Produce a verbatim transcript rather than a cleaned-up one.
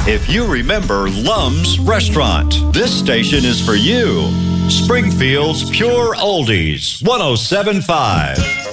If you remember Lum's Restaurant, this station is for you. Springfield's Pure Oldies, one oh seven point five.